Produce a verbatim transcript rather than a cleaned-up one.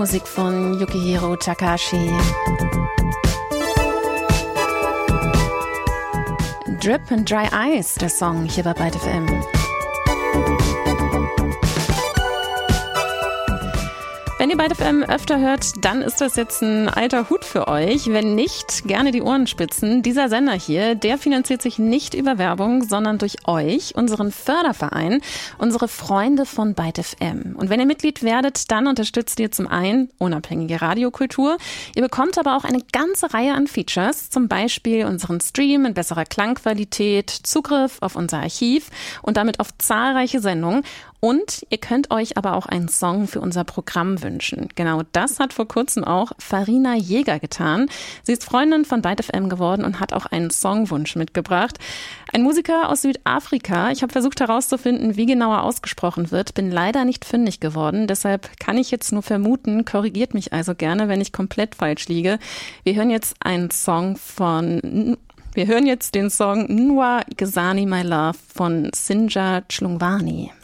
Musik von Yukihiro Takahashi. Drip and Dry Eyes, der Song hier bei Byte F M. Wenn ihr Byte F M öfter hört, dann ist das jetzt ein alter Hut für euch. Wenn nicht, gerne die Ohren spitzen. Dieser Sender hier, der finanziert sich nicht über Werbung, sondern durch euch, unseren Förderverein, unsere Freunde von Byte F M. Und wenn ihr Mitglied werdet, dann unterstützt ihr zum einen unabhängige Radiokultur. Ihr bekommt aber auch eine ganze Reihe an Features, zum Beispiel unseren Stream in besserer Klangqualität, Zugriff auf unser Archiv und damit auf zahlreiche Sendungen. Und ihr könnt euch aber auch einen Song für unser Programm wünschen. Genau das hat vor kurzem auch Farina Jäger getan. Sie ist Freundin von Byte F M geworden und hat auch einen Songwunsch mitgebracht. Ein Musiker aus Südafrika. Ich habe versucht herauszufinden, wie genauer ausgesprochen wird, bin leider nicht fündig geworden. Deshalb kann ich jetzt nur vermuten, korrigiert mich also gerne, wenn ich komplett falsch liege. Wir hören jetzt einen Song von... Wir hören jetzt den Song Nwa Gezani My Love von Sinja Chilungwani.